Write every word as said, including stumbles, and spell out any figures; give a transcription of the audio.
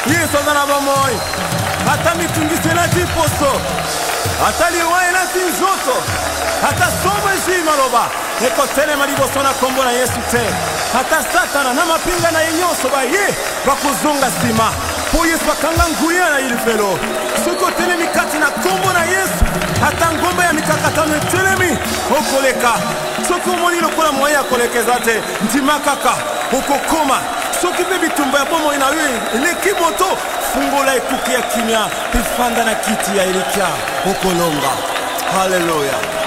Yesu azana bomoi. Hata mitungise na tiposo. Hata liwae na tinzoto. Hata somo jima loba. Eko tele maliboso na kombo na Yesu te. Hata satana na mapinga na yenyoso ba ye. Bakuzunga sima. Po Yesu bakanga nguya na ilifelo. Suko tele mikati na kombo na Yesu. Hata ngomba ya mikakatano telemi. Okoleka. Suko moni lokola moya kolekeza te. Ntimakaka. Okokoma. Soki pe bitumba ya bomo ina we. Lekimoto. Fungola ekuki ya kimya. Pifanda na kiti ya ilikia. Okolonga. Hallelujah.